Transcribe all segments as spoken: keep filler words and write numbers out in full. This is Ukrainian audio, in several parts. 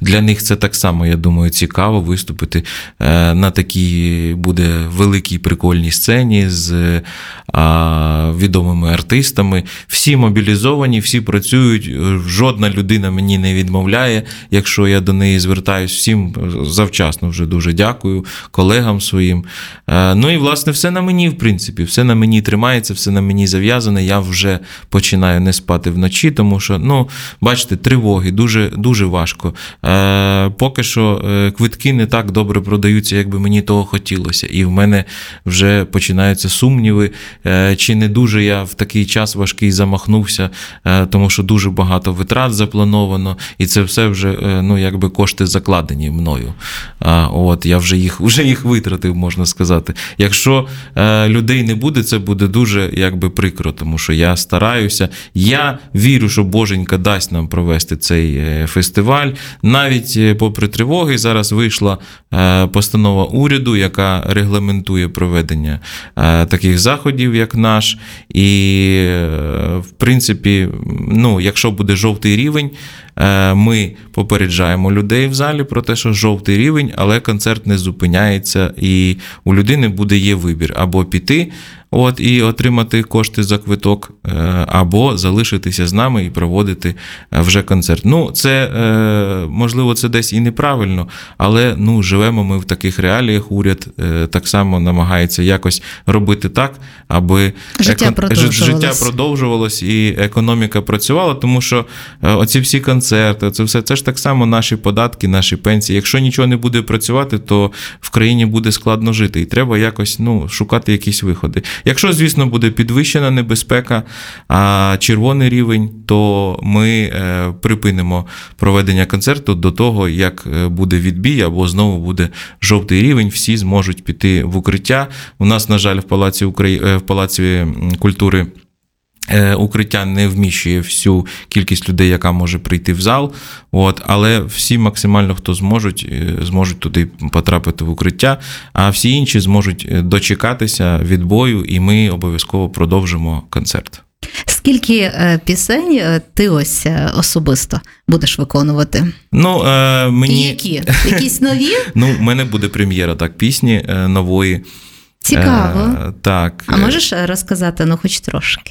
для них це так само, я думаю, цікаво виступити на такій буде великій прикольній сцені з відомими артистами. Всі мобілізовані, всі працюють, жодна людина мені не відмовляє, якщо я до неї звертаюсь. Всім завчасно вже дуже дякую колегам своїм. Ну і, власне, все на мені, в принципі, все на мені тримається, все на мені зав'язане. Я вже починаю не спати вночі, тому що, ну, бачите, тривоги, дуже, дуже важко. Поки що квитки не так добре продаються, як би мені того хотілося. І в мене вже починаються сумніви, чи не дуже я в такий час важкий замахнувся, тому що дуже багато витрат заплановано, і це все вже, ну, якби кошти закладені мною. От, я вже їх, вже їх витратив, можна сказати. Якщо людей не буде, це буде дуже, якби, прикро, тому що я стараюся. Я вірю, що Боженька дасть нам провести цей фестиваль. Навіть попри тривоги зараз вийшла постанова уряду, яка регламентує проведення таких заходів, як наш. І, в принципі, ну, якщо буде жовтий рівень, ми попереджаємо людей в залі про те, що жовтий рівень, але концерт не зупиняється, і у людини буде є вибір або піти, от, і отримати кошти за квиток, або залишитися з нами і проводити вже концерт. Ну, це, можливо, це десь і неправильно, але, ну, живемо ми в таких реаліях. Уряд так само намагається якось робити так, аби життя екон... продовжувалось. життя продовжувалось і економіка працювала, тому що оці всі концерти, це все, це ж так само наші податки, наші пенсії. Якщо нічого не буде працювати, то в країні буде складно жити, і треба якось, ну, шукати якісь виходи. Якщо, звісно, буде підвищена небезпека, а червоний рівень, то ми припинимо проведення концерту до того, як буде відбій, або знову буде жовтий рівень, всі зможуть піти в укриття. У нас, на жаль, в Палаці, Украї... в Палаці культури укриття не вміщує всю кількість людей, яка може прийти в зал, от, але всі максимально, хто зможуть, зможуть туди потрапити в укриття, а всі інші зможуть дочекатися відбою, і ми обов'язково продовжимо концерт. Скільки пісень ти ось особисто будеш виконувати? Ну, е, мені... І які? Якісь нові? Ну, в мене буде прем'єра, так, пісні нової. Цікаво. Е, так. А можеш розказати, ну, хоч трошки?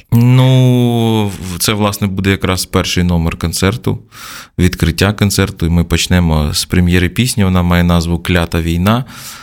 Ну, це, власне, буде якраз перший номер концерту, відкриття концерту, і ми почнемо з прем'єри пісні, вона має назву «Клята війна».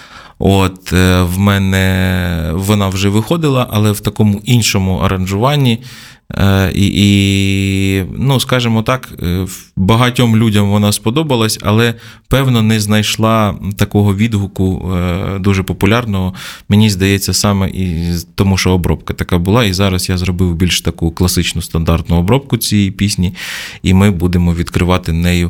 От, в мене вона вже виходила, але в такому іншому аранжуванні. І, і, ну, скажімо так, багатьом людям вона сподобалась, але, певно, не знайшла такого відгуку дуже популярного. Мені здається, саме і тому, що обробка така була, і зараз я зробив більш таку класичну стандартну обробку цієї пісні, і ми будемо відкривати нею,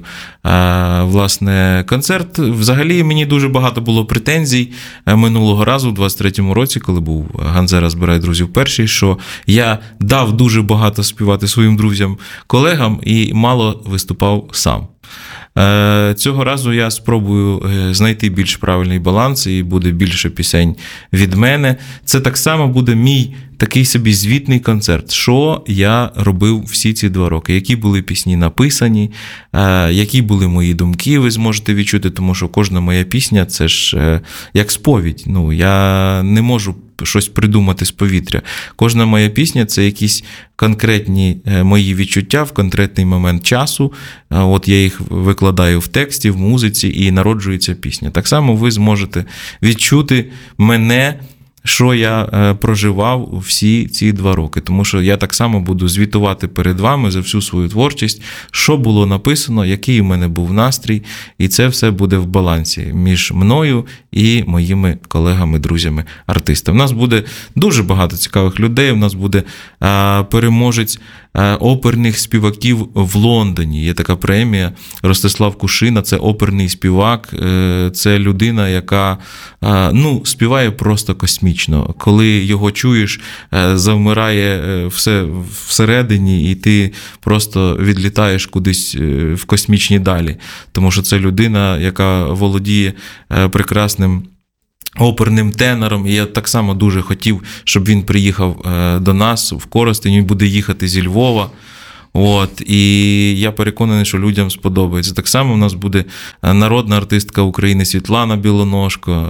власне, концерт. Взагалі, мені дуже багато було претензій минулого разу, у двадцять третьому році, коли був «Ганзера збирає друзів перший», що я дав дуже багато співати своїм друзям, колегам і мало виступав сам. Цього разу я спробую знайти більш правильний баланс і буде більше пісень від мене. Це так само буде мій такий собі звітний концерт. Що я робив всі ці два роки? Які були пісні написані, які були мої думки, ви зможете відчути, тому що кожна моя пісня – це ж як сповідь. Ну, я не можу щось придумати з повітря. Кожна моя пісня – це якісь конкретні мої відчуття в конкретний момент часу. От я їх викладаю в тексті, в музиці, і народжується пісня. Так само ви зможете відчути мене, що я проживав всі ці два роки. Тому що я так само буду звітувати перед вами за всю свою творчість, що було написано, який у мене був настрій, і це все буде в балансі між мною і моїми колегами, друзями, артистами. У нас буде дуже багато цікавих людей, у нас буде а, переможець а, оперних співаків в Лондоні. Є така премія Ростислав Кушина, це оперний співак, це людина, яка а, ну, співає просто космічно. Коли його чуєш, завмирає все всередині, і ти просто відлітаєш кудись в космічні далі. Тому що це людина, яка володіє прекрасним оперним тенором, і я так само дуже хотів, щоб він приїхав до нас в Коростень, він буде їхати зі Львова. От, і я переконаний, що людям сподобається. Так само у нас буде народна артистка України Світлана Білоножко.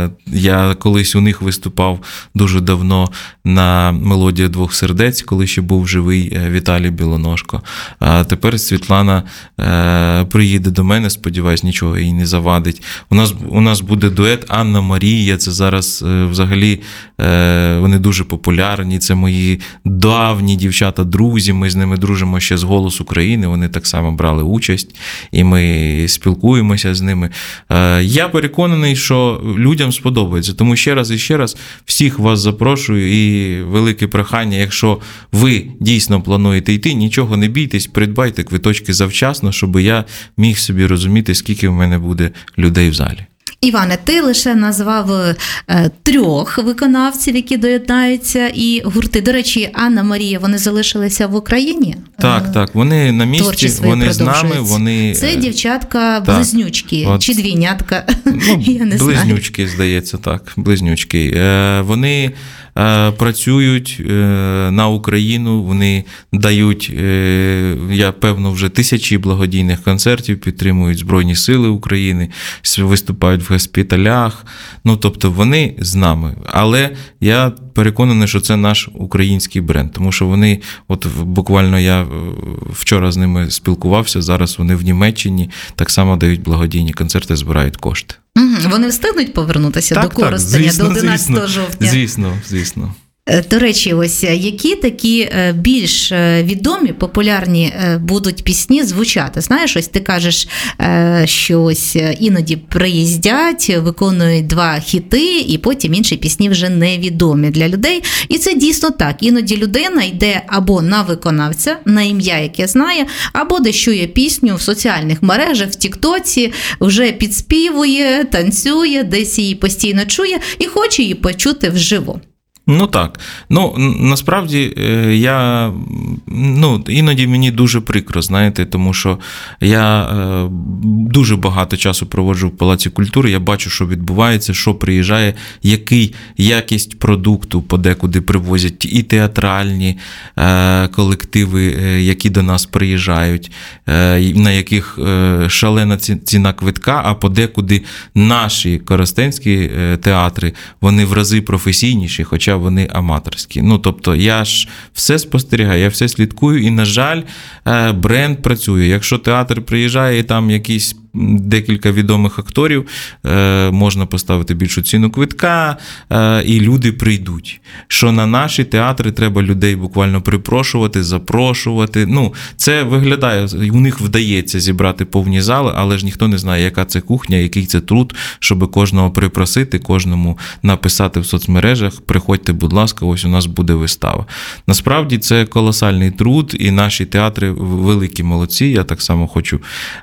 Я колись у них виступав дуже давно на «Мелодія двох сердець», коли ще був живий Віталій Білоножко. А тепер Світлана приїде до мене, сподіваюсь, нічого їй не завадить. У нас, у нас буде дует Анна Марія, це зараз взагалі вони дуже популярні, це мої давні дівчата-друзі, ми з ними дружимо ще з «Голос України», вони так само брали участь, і ми спілкуємося з ними. Я переконаний, що людям сподобається, тому ще раз і ще раз всіх вас запрошую, і велике прохання, якщо ви дійсно плануєте йти, нічого не бійтесь, придбайте квиточки завчасно, щоб я міг собі розуміти, скільки в мене буде людей в залі. Іване, ти лише назвав е, трьох виконавців, які доєднаються, і гурти. До речі, Анна Марія, вони залишилися в Україні? Так, так, вони на місці, вони з нами, вони... Це дівчатка-близнючки, от, чи двійнятка, ну, я не знаю. Близнючки, здається, так, близнючки. Е, вони е, працюють е, на Україну, вони дають, е, я певно, вже тисячі благодійних концертів, підтримують Збройні Сили України, виступають в госпіталях, ну, тобто вони з нами. Але я переконаний, що це наш український бренд, тому що вони, от буквально я вчора з ними спілкувався, зараз вони в Німеччині так само дають благодійні концерти, збирають кошти. Угу. Вони встигнуть повернутися так, до Коростеня так, звісно, до одинадцятого звісно, жовтня? Звісно, звісно. До речі, ось які такі більш відомі, популярні будуть пісні звучати? Знаєш, ось ти кажеш, що ось іноді приїздять, виконують два хіти, і потім інші пісні вже невідомі для людей. І це дійсно так. Іноді людина йде або на виконавця, на ім'я, яке знає, або десь чує пісню в соціальних мережах, в Тіктоці, вже підспівує, танцює, десь її постійно чує і хоче її почути вживу. Ну так, ну насправді я, ну іноді мені дуже прикро, знаєте, тому що я е, дуже багато часу проводжу в Палаці культури, я бачу, що відбувається, що приїжджає, який якість продукту подекуди привозять, і театральні е, колективи, е, які до нас приїжджають, е, на яких е, шалена ціна квитка, а подекуди наші коростенські е, театри, вони в рази професійніші, хоча вони аматорські. Ну, тобто, я ж все спостерігаю, я все слідкую, і, на жаль, бренд працює. Якщо театр приїжджає, і там якісь декілька відомих акторів, можна поставити більшу ціну квитка, і люди прийдуть. Що на наші театри треба людей буквально припрошувати, запрошувати. Ну, це виглядає, у них вдається зібрати повні зали, але ж ніхто не знає, яка це кухня, який це труд, щоб кожного припросити, кожному написати в соцмережах: приходьте, будь ласка, ось у нас буде вистава. Насправді це колосальний труд, і наші театри великі молодці, я так само хочу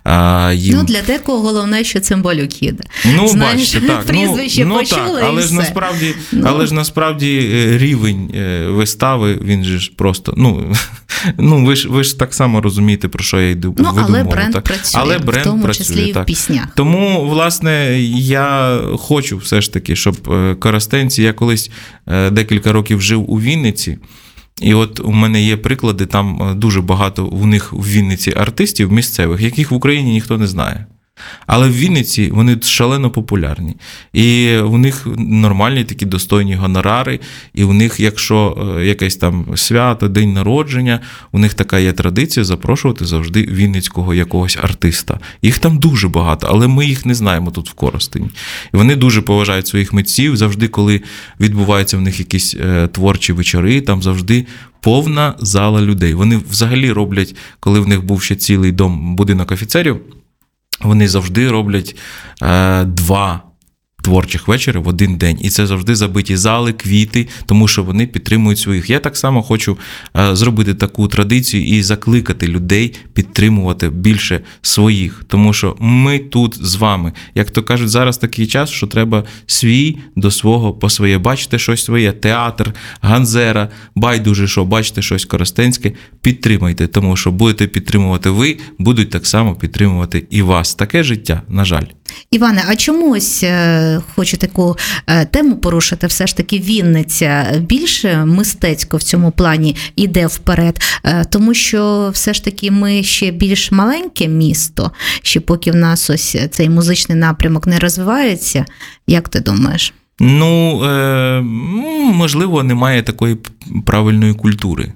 а, їм... Ну, для декого головне, що цимбалюк їде. Ну, знаєш, бачите, так. прізвище ну, почули, ну, так, але і ж все. насправді, ну. але ж насправді рівень вистави, він же ж просто, ну, ну ви ж ви ж так само розумієте, про що я йду. Ну, але мову, бренд так. працює, але бренд в тому працює, числі і в так. піснях. Тому, власне, я хочу все ж таки, щоб коростенці, я колись декілька років жив у Вінниці, і от у мене є приклади, там дуже багато у них в Вінниці артистів місцевих, яких в Україні ніхто не знає. Але в Вінниці вони шалено популярні. І у них нормальні такі достойні гонорари, і у них, якщо якесь там свято, день народження, у них така є традиція запрошувати завжди вінницького якогось артиста. Їх там дуже багато, але ми їх не знаємо тут в Коростені. І вони дуже поважають своїх митців, завжди, коли відбуваються в них якісь е, творчі вечори, там завжди повна зала людей. Вони взагалі роблять, коли в них був ще цілий дом, будинок офіцерів, вони завжди роблять е, два творчих вечори в один день. І це завжди забиті зали, квіти, тому що вони підтримують своїх. Я так само хочу е, зробити таку традицію і закликати людей підтримувати більше своїх. Тому що ми тут з вами. Як то кажуть, зараз такий час, що треба свій до свого по своє. Бачите щось своє, театр, ганзера, байдуже що, бачите щось коростенське, підтримайте. Тому що будете підтримувати ви, будуть так само підтримувати і вас. Таке життя, на жаль. Іване, а чомусь хочу таку тему порушити, все ж таки Вінниця більше мистецько в цьому плані йде вперед, тому що все ж таки ми ще більш маленьке місто, ще поки в нас ось цей музичний напрямок не розвивається. Як ти думаєш? Ну, е, можливо, немає такої правильної культури,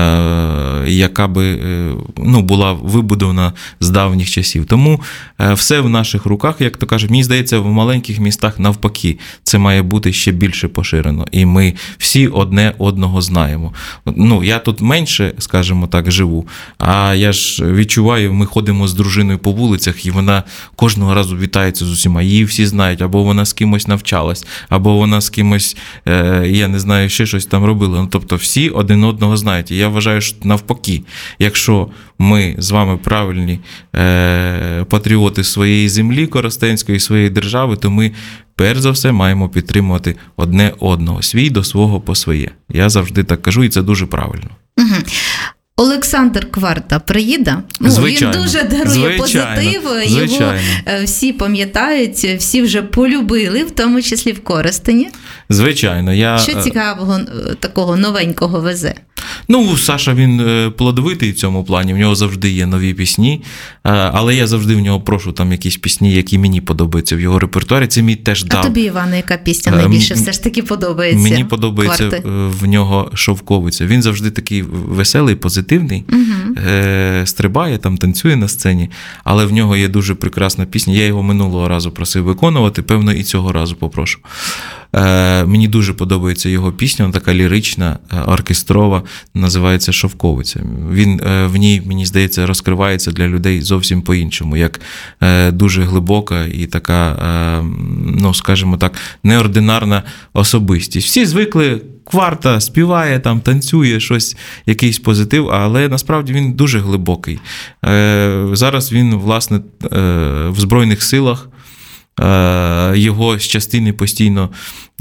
яка би, ну, була вибудована з давніх часів. Тому все в наших руках, як то кажуть, мені здається, в маленьких містах навпаки, це має бути ще більше поширено. І ми всі одне одного знаємо. Ну, я тут менше, скажімо так, живу, а я ж відчуваю, ми ходимо з дружиною по вулицях, і вона кожного разу вітається з усіма. Її всі знають, або вона з кимось навчалась, або вона з кимось, я не знаю, ще щось там робила. Ну, тобто всі один одного знають. Я вважаю, що навпаки, якщо ми з вами правильні е, патріоти своєї землі коростенської, своєї держави, то ми перш за все маємо підтримувати одне одного, свій до свого по своє. Я завжди так кажу, і це дуже правильно. Угу. Олександр Кварта приїде? Звичайно. Він дуже дарує звичайно, позитив, звичайно. Його всі пам'ятають, всі вже полюбили, в тому числі в Коростені. Звичайно. Я... Що цікавого такого новенького везе? Ну, Саша, він плодовитий в цьому плані, в нього завжди є нові пісні, але я завжди в нього прошу там якісь пісні, які мені подобаються в його репертуарі. Це мій теж дав. А тобі, Іване, яка пісня найбільше все ж таки подобається? Мені подобається Кварти? В нього «Шовковиця». Він завжди такий веселий, позитивний, угу. стрибає, там танцює на сцені, але в нього є дуже прекрасна пісня. Я його минулого разу просив виконувати, певно, і цього разу попрошу. Мені дуже подобається його пісня, вона така лірична, оркестрова, називається «Шовковиця». Він в ній, мені здається, розкривається для людей зовсім по-іншому, як дуже глибока і така, ну, скажімо так, неординарна особистість. Всі звикли, Кварта співає, там, танцює, щось, якийсь позитив, але насправді він дуже глибокий. Зараз він, власне, в Збройних силах, його з частини постійно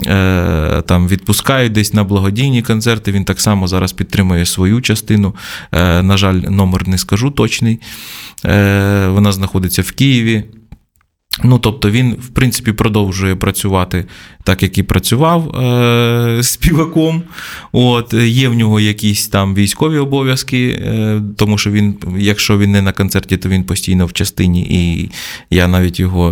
там відпускають десь на благодійні концерти, він так само зараз підтримує свою частину, на жаль, номер не скажу точний, вона знаходиться в Києві. Ну, тобто він, в принципі, продовжує працювати так, як і працював е- співаком. От, є в нього якісь там військові обов'язки, е- тому що він, якщо він не на концерті, то він постійно в частині, і я навіть його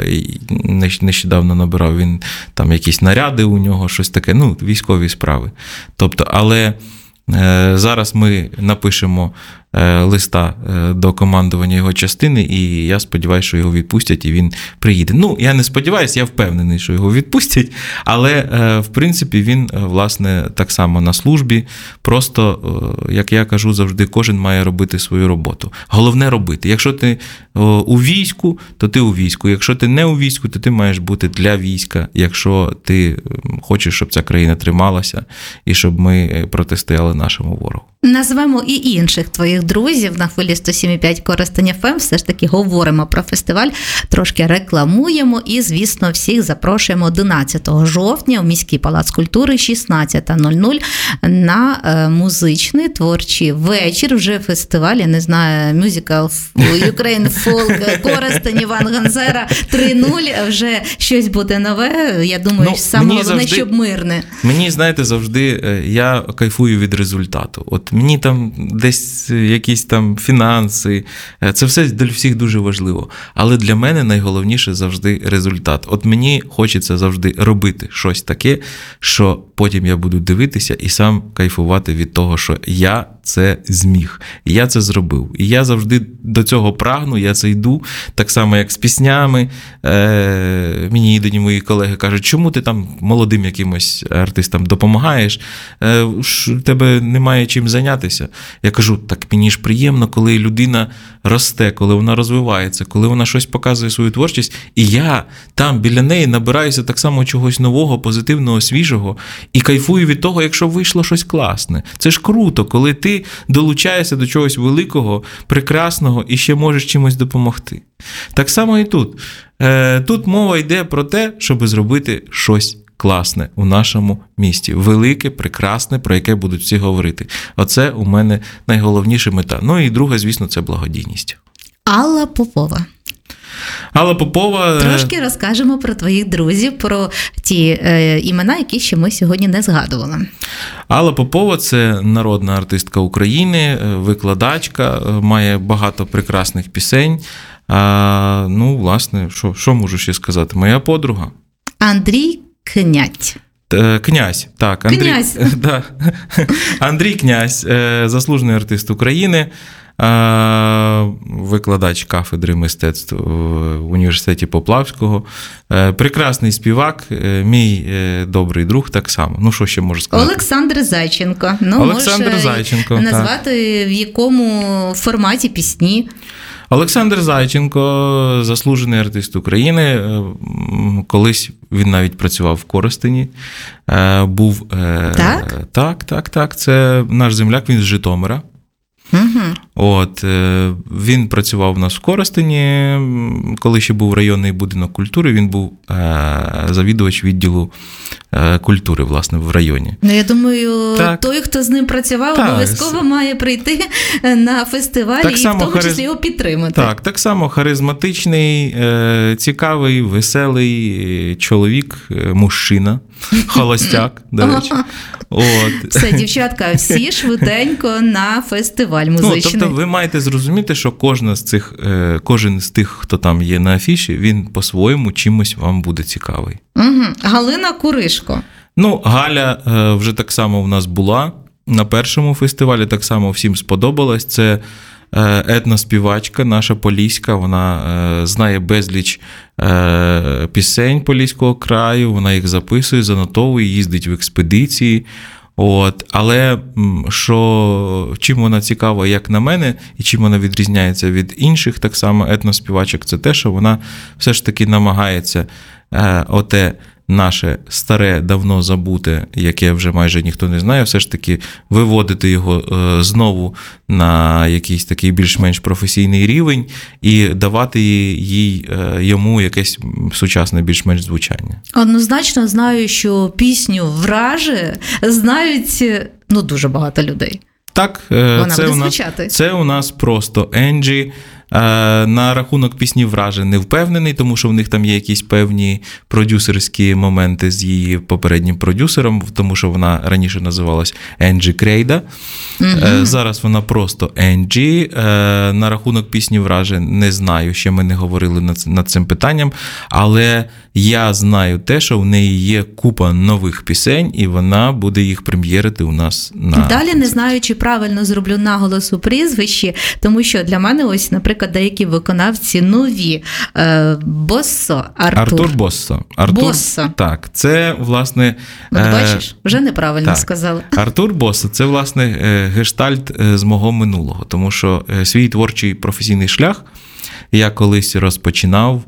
е- нещодавно набирав, він там якісь наряди у нього, щось таке, ну, військові справи. Тобто, але е- зараз ми напишемо листа до командування його частини, і я сподіваюся, що його відпустять, і він приїде. Ну, я не сподіваюся, я впевнений, що його відпустять, але, в принципі, він, власне, так само на службі. Просто, як я кажу завжди, кожен має робити свою роботу. Головне робити. Якщо ти у війську, то ти у війську. Якщо ти не у війську, то ти маєш бути для війська. Якщо ти хочеш, щоб ця країна трималася, і щоб ми протистояли нашому ворогу. Назвемо і інших твоїх друзів на хвилі сто сім і п'ять Коростень еф ем. Все ж таки говоримо про фестиваль, трошки рекламуємо і, звісно, всіх запрошуємо одинадцятого жовтня в міський палац культури шістнадцята нуль нуль на музичний творчий вечір. Вже фестиваль, я не знаю, мюзикл Ukraine Folk Коростень, Іван Ганзера три нуль. Вже щось буде нове. Я думаю, ну, саме головне, щоб мирне. Мені, знаєте, завжди я кайфую від результату. От мені там десь якісь там фінанси, це все для всіх дуже важливо. Але для мене найголовніше завжди результат. От мені хочеться завжди робити щось таке, що потім я буду дивитися і сам кайфувати від того, що я це зміг, я це зробив. І я завжди до цього прагну, я це йду, так само, як з піснями. Е, мені іноді мої колеги кажуть, чому ти там молодим якимось артистам допомагаєш, е, в тебе немає чим зайнятися. Я кажу, так мені ж приємно, коли людина росте, коли вона розвивається, коли вона щось показує свою творчість, і я там біля неї набираюся так само чогось нового, позитивного, свіжого, і кайфую від того, якщо вийшло щось класне. Це ж круто, коли ти долучаєшся до чогось великого, прекрасного і ще можеш чимось допомогти. Так само і тут. Тут мова йде про те, щоб зробити щось класне у нашому місті. Велике, прекрасне, про яке будуть всі говорити. Оце у мене найголовніша мета. Ну і друга, звісно, це благодійність. Алла Попова. Алла Попова... Трошки розкажемо про твоїх друзів, про ті е, імена, які ще ми сьогодні не згадували. Алла Попова – це народна артистка України, викладачка, має багато прекрасних пісень. А, ну, власне, що, що можу ще сказати? Моя подруга. Андрій Князь. Князь, так. Андрій, Князь. Да. Андрій Князь, заслужений артист України, викладач кафедри мистецтв в університеті Поплавського, прекрасний співак, мій добрий друг так само. Ну, що ще можу сказати? Олександр Зайченко. Ну, Олександр Зайченко, назвати, так. В якому форматі пісні? Олександр Зайченко, заслужений артист України. Колись він навіть працював в Коростені. Був... Так? Так, так, так. Це наш земляк, він з Житомира. Угу. От, він працював у нас в Коростені, коли ще був районний будинок культури, він був завідувач відділу культури, власне, в районі. Ну, я думаю, так. той, хто з ним працював, так. обов'язково має прийти на фестиваль так і в тому числі хариз... його підтримати. Так, так само харизматичний, цікавий, веселий чоловік, мужчина, холостяк, до речі. От. Все, дівчатка, всі швиденько на фестиваль музичний. Ну, тобто ви маєте зрозуміти, що кожна з цих, кожен з тих, хто там є на афіші, він по-своєму чимось вам буде цікавий. Угу. Галина Куришко. Ну, Галя вже так само в нас була на першому фестивалі, так само всім сподобалось. Це етноспівачка наша поліська, вона знає безліч пісень Поліського краю, вона їх записує, занотовує, їздить в експедиції. От, але що, чим вона цікава, як на мене, і чим вона відрізняється від інших так само етноспівачок, це те, що вона все ж таки намагається е, оте наше старе, давно забуте, яке вже майже ніхто не знає, все ж таки виводити його е, знову на якийсь такий більш-менш професійний рівень і давати їй, е, йому якесь сучасне більш-менш звучання. Однозначно знаю, що пісню «Враже» знають, ну, дуже багато людей. Так, Вона це буде у нас, звучати. Це у нас просто Енджі. На рахунок пісні «Враже» не впевнений, тому що в них там є якісь певні продюсерські моменти з її попереднім продюсером, тому що вона раніше називалась Енджі Крейда. Угу. Зараз вона просто Енджі. На рахунок пісні «Враже» не знаю, ще ми не говорили над, над цим питанням, але я знаю те, що в неї є купа нових пісень, і вона буде їх прем'єрити у нас на... Далі не знаю, чи правильно зроблю наголос у прізвищі, тому що для мене ось, наприклад, деякі виконавці нові. Боссо, Артур. Артур Боссо. Артур, Боссо. Так, це, власне... От бачиш, вже неправильно так. сказала. Артур Боссо – це, власне, гештальт з мого минулого, тому що свій творчий професійний шлях я колись розпочинав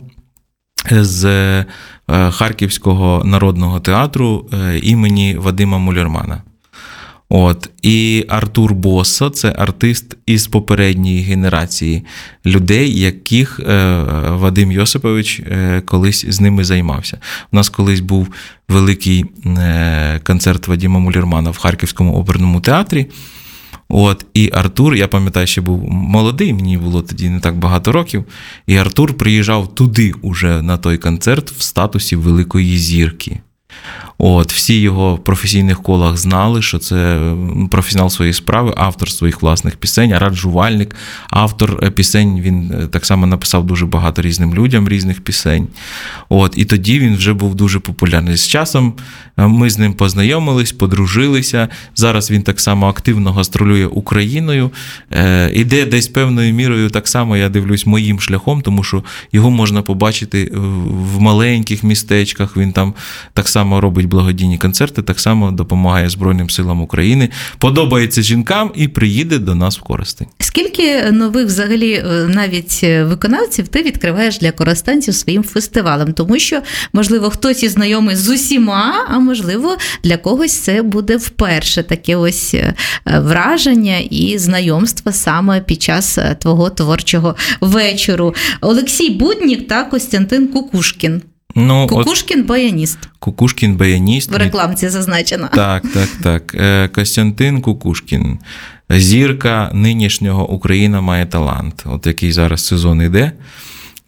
з Харківського народного театру імені Вадима Мулермана. От. І Артур Боссо – це артист із попередньої генерації людей, яких Вадим Йосипович колись з ними займався. У нас колись був великий концерт Вадима Мулермана в Харківському оперному театрі. От, і Артур, я пам'ятаю, ще був молодий, мені було тоді не так багато років, і Артур приїжджав туди уже на той концерт в статусі великої зірки. От, всі його в професійних колах знали, що це професіонал своєї справи, автор своїх власних пісень, аранжувальник, автор пісень, він так само написав дуже багато різним людям різних пісень. От, і тоді він вже був дуже популярний. З часом ми з ним познайомились, подружилися, зараз він так само активно гастролює Україною, е, іде десь певною мірою так само, я дивлюсь, моїм шляхом, тому що його можна побачити в маленьких містечках, він там так само робить благодійні концерти, так само допомагає Збройним силам України, подобається жінкам і приїде до нас в Коростень. Скільки нових взагалі навіть виконавців ти відкриваєш для коростенців своїм фестивалем? Тому що, можливо, хтось із знайомий з усіма, а можливо, для когось це буде вперше таке ось враження і знайомство саме під час твого творчого вечору. Олексій Буднік та Костянтин Кукушкін. Ну, Кукушкін – баяніст. Кукушкін – баяніст. В рекламці зазначено. Так, так, так. Костянтин Кукушкін. Зірка нинішнього «Україна має талант», от який зараз сезон іде.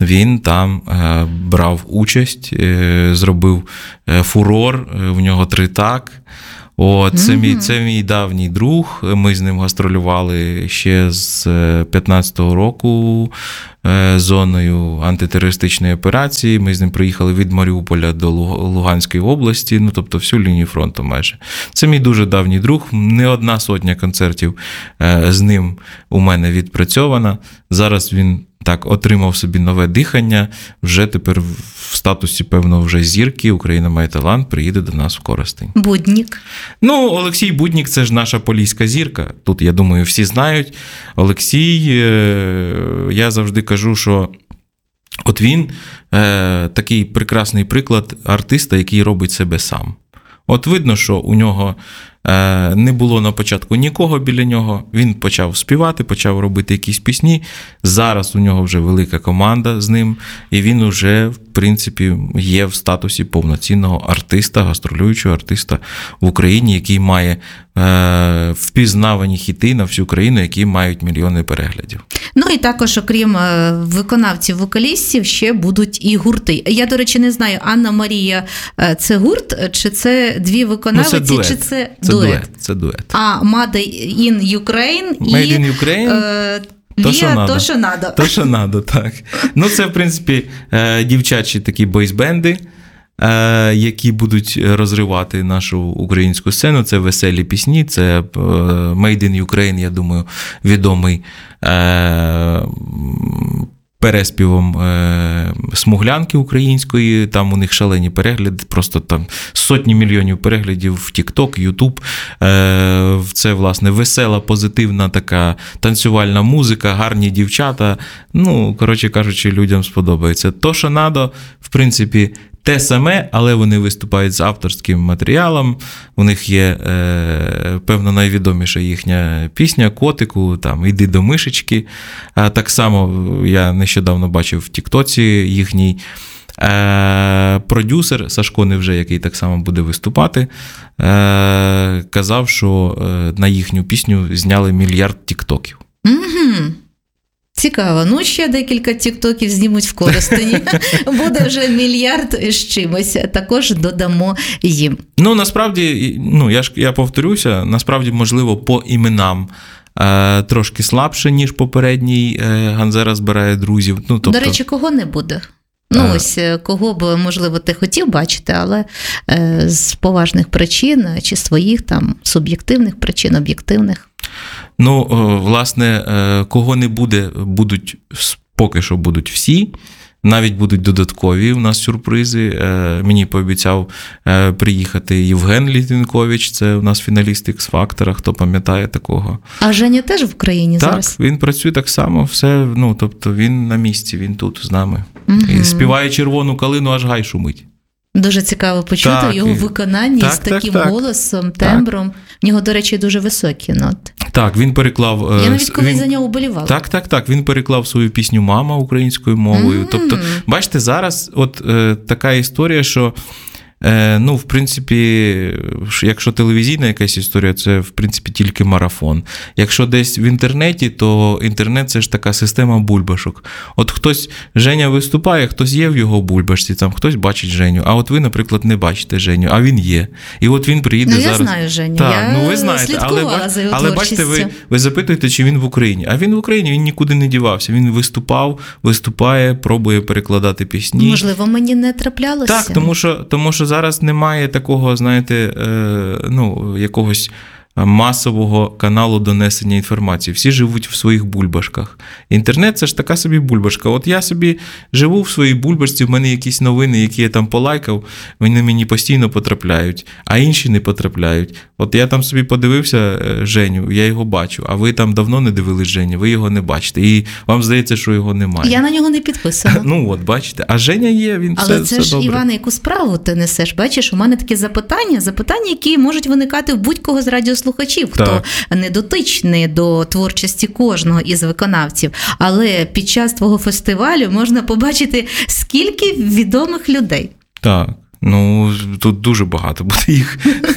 він там брав участь, зробив фурор, в нього тритак. О, це, mm-hmm. мій, це мій давній друг, ми з ним гастролювали ще з п'ятнадцятого року зоною антитерористичної операції, ми з ним приїхали від Маріуполя до Луганської області, ну тобто всю лінію фронту майже. Це мій дуже давній друг, не одна сотня концертів з ним у мене відпрацьована, зараз він так отримав собі нове дихання, вже тепер в статусі, певно, вже зірки, Україна має талант, приїде до нас в Коростень. Буднік. Ну, Олексій Буднік – це ж наша поліська зірка. Тут, я думаю, всі знають. Олексій, я завжди кажу, що от він такий прекрасний приклад артиста, який робить себе сам. От видно, що у нього не було на початку нікого біля нього, він почав співати, почав робити якісь пісні, зараз у нього вже велика команда з ним, і він вже, в принципі, є в статусі повноцінного артиста, гастролюючого артиста в Україні, який має е, впізнавані хіти на всю країну, які мають мільйони переглядів. Ну і також, окрім виконавців-вокалістів, ще будуть і гурти. Я, до речі, не знаю, Анна Марія – це гурт, чи це дві виконавиці, ну, це дует. Чи це, це дует? дует? Це дует. А Made in Ukraine і Made in Ukraine, е, то, що надо. то, що надо. То, що надо, так. Ну, це, в принципі, дівчачі такі бойсбенди, які будуть розривати нашу українську сцену. Це веселі пісні, це Made in Ukraine, я думаю, відомий переспівом е, смуглянки української, там у них шалені перегляди, просто там сотні мільйонів переглядів в TikTok, YouTube. Е, це, власне, весела, позитивна така танцювальна музика, гарні дівчата. Ну, коротше кажучи, людям сподобається. То, що надо, в принципі, те саме, але вони виступають з авторським матеріалом. У них є, е, певно, найвідоміша їхня пісня «Котику», там «Іди до мишечки». А так само я нещодавно бачив в Тіктоці їхній е, продюсер Сашко Невже, який так само буде виступати, е, казав, що на їхню пісню зняли мільярд тіктоків. Mm-hmm. Цікаво. Ну, ще декілька тіктоків знімуть в Коростені. Буде вже мільярд з чимось. Також додамо їм. Ну, насправді, ну, я ж я повторюся, насправді, можливо, по іменам е, трошки слабше, ніж попередній е, Ганзера збирає друзів. Ну, тобто... До речі, кого не буде? Ну, ось, кого б, можливо, ти хотів бачити, але е, з поважних причин, чи своїх там суб'єктивних причин, об'єктивних. Ну, власне, кого не буде, будуть, поки що будуть всі, навіть будуть додаткові у нас сюрпризи. Мені пообіцяв приїхати Євген Літвінкович, це у нас фіналіст Ікс-фактора, хто пам'ятає такого. А Женя теж в Україні так, зараз? Так, він працює так само, все, ну, тобто він на місці, він тут з нами. Угу. І співає «Червону калину», аж гай шумить. Дуже цікаво почути так, його виконання так, з таким так, голосом, тембром. Так. В нього, до речі, дуже високі ноти. Так, він переклав... Я навіть колись він... за нього вболівала. Так, так, так. Він переклав свою пісню «Мама» українською мовою. Mm-hmm. Тобто, бачите, зараз от е, така історія, що ну, в принципі, якщо телевізійна якась історія, це, в принципі, тільки марафон. Якщо десь в інтернеті, то інтернет – це ж така система бульбашок. От хтось, Женя виступає, хтось є в його бульбашці, там хтось бачить Женю, а от ви, наприклад, не бачите Женю, а він є. І от він приїде ну, зараз. Ну, я знаю Женю, так, я ну, ви знаєте, слідкувала але, за його але бачите, ви, ви запитуєте, чи він в Україні. А він в Україні, він нікуди не дівався. Він виступав, виступає, пробує перекладати пісні. Можливо, мені не траплялося. Так, тому що, тому що зараз немає такого, знаєте, ну, якогось масового каналу донесення інформації. Всі живуть в своїх бульбашках. Інтернет – це ж така собі бульбашка. От я собі живу в своїй бульбашці, в мене якісь новини, які я там полайкав, вони мені постійно потрапляють, а інші не потрапляють. От я там собі подивився Женю, я його бачу, а ви там давно не дивились Женю, ви його не бачите. І вам здається, що його немає. Я на нього не підписана. Ну от, бачите. А Женя є, він Але все, це все ж, добре. Іване, яку справу ти несеш? Бачиш, у мене такі запитання, запитання, які можуть виникати в будь-кого з радіослухачів, хто так. не дотичний до творчості кожного із виконавців. Але під час твого фестивалю можна побачити, скільки відомих людей. Так. Ну, тут дуже багато буде їх.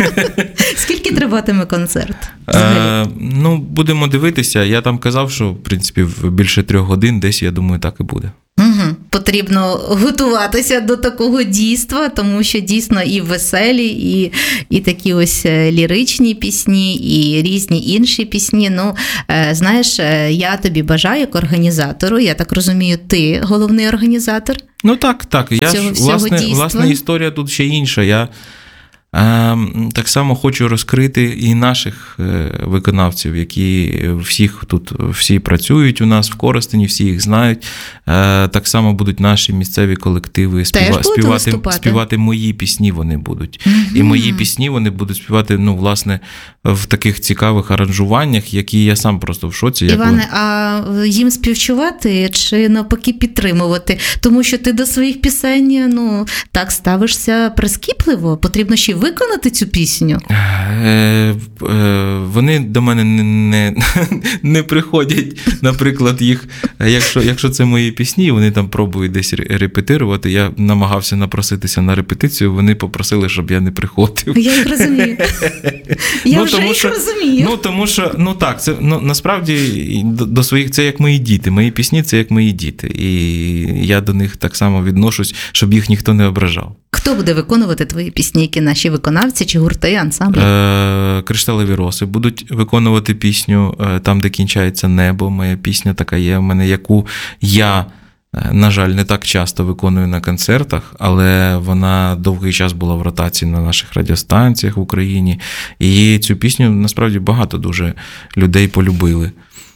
Скільки триватиме концерт? Е, ну, будемо дивитися. Я там казав, що, в принципі, в більше трьох годин десь, я думаю, так і буде. Угу. Потрібно готуватися до такого дійства, тому що дійсно і веселі, і, і такі ось ліричні пісні, і різні інші пісні. Ну, знаєш, я тобі бажаю як організатору, я так розумію, ти головний організатор. Ну так, так. Я цього, ж, власне, власне, історія тут ще інша. Я е, так само хочу розкрити і наших е, виконавців, які всіх тут всі працюють у нас в Коростені, всі їх знають. Е, так само будуть наші місцеві колективи співа, співати, співати мої пісні вони будуть. Угу. І мої пісні вони будуть співати, ну, власне, в таких цікавих аранжуваннях, які я сам просто в шоці. Іване, як... а їм співчувати чи навпаки підтримувати? Тому що ти до своїх пісень, ну, так ставишся прискіпливо. Потрібно ще виконати цю пісню. Е, е, вони до мене не, не, не приходять, наприклад, їх, якщо, якщо це мої пісні, вони там пробують десь репетирувати, я намагався напроситися на репетицію, вони попросили, щоб я не приходив. Я їх розумію. Я ну, вже тому, їх що, розумію. Ну, тому що, ну так, це, ну, насправді до, до своїх, це як мої діти, мої пісні це як мої діти, і я до них так само відношусь, щоб їх ніхто не ображав. Хто буде виконувати твої пісні, які наші виконавці чи гурти, ансамблі? Е, Кришталеві роси будуть виконувати пісню «Там, де кінчається небо». Моя пісня така є в мене, яку я, на жаль, не так часто виконую на концертах, але вона довгий час була в ротації на наших радіостанціях в Україні. І цю пісню, насправді, багато дуже людей полюбили. Е,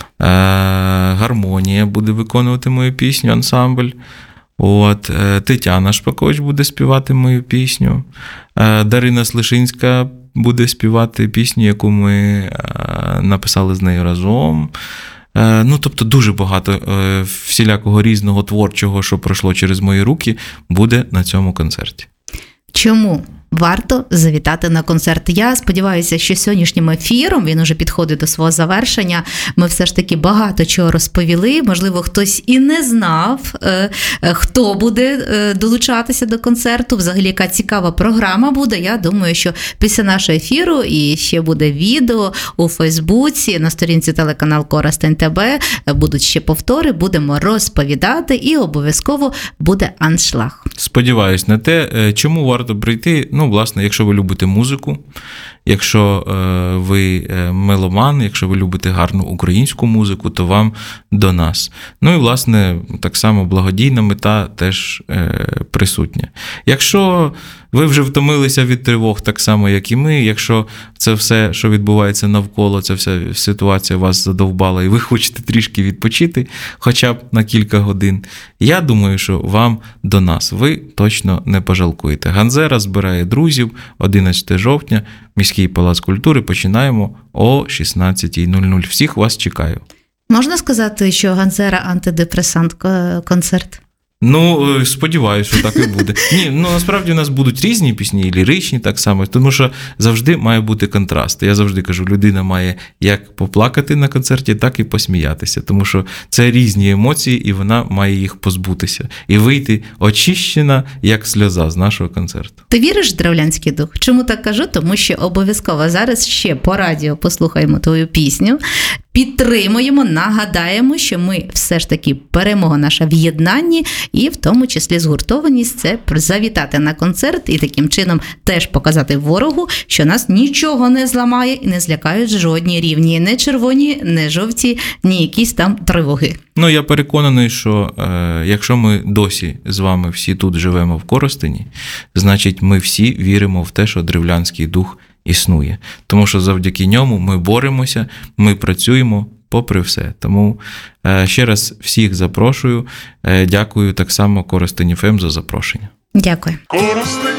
Гармонія буде виконувати мою пісню, ансамбль. От, Тетяна Шпакович буде співати мою пісню. Дарина Слишинська буде співати пісню, яку ми написали з нею разом. Ну, тобто дуже багато всілякого різного творчого, що пройшло через мої руки, буде на цьому концерті. Чому варто завітати на концерт? Я сподіваюся, що сьогоднішнім ефіром, він уже підходить до свого завершення, ми все ж таки багато чого розповіли. Можливо, хтось і не знав, хто буде долучатися до концерту, взагалі яка цікава програма буде. Я думаю, що після нашого ефіру і ще буде відео у Фейсбуці, на сторінці телеканал Коростень ТБ, будуть ще повтори, будемо розповідати і обов'язково буде аншлаг. Сподіваюсь на те, чому варто прийти. Ну, власне, якщо ви любите музику, якщо е, ви меломан, якщо ви любите гарну українську музику, то вам до нас. Ну і, власне, так само благодійна мета теж е, присутня. Якщо ви вже втомилися від тривог так само, як і ми, якщо це все, що відбувається навколо, ця вся ситуація вас задовбала і ви хочете трішки відпочити, хоча б на кілька годин, я думаю, що вам до нас. Ви точно не пожалкуєте. Ганзера збирає друзів, одинадцятого жовтня, Міський палац культури, починаємо о шістнадцята нуль нуль. Всіх вас чекаю. Можна сказати, що Ганзера антидепресант концерт? Ну, сподіваюся, що так і буде. Ні, ну насправді у нас будуть різні пісні, і ліричні так само, тому що завжди має бути контраст. Я завжди кажу, людина має як поплакати на концерті, так і посміятися, тому що це різні емоції, і вона має їх позбутися. І вийти очищена, як сльоза з нашого концерту. Ти віриш в древлянський дух? Чому так кажу? Тому що обов'язково зараз ще по радіо послухаємо твою пісню, підтримуємо, нагадаємо, що ми все ж таки перемога наша в єднанні, і в тому числі згуртованість – це завітати на концерт і таким чином теж показати ворогу, що нас нічого не зламає і не злякають жодні рівні, не червоні, не жовті, ні якісь там тривоги. Ну, я переконаний, що е, якщо ми досі з вами всі тут живемо в Коростені, значить ми всі віримо в те, що древлянський дух існує. Тому що завдяки ньому ми боремося, ми працюємо попри все. Тому е, ще раз всіх запрошую. Е, дякую так само Коростень еф ем за запрошення. Дякую. Коростень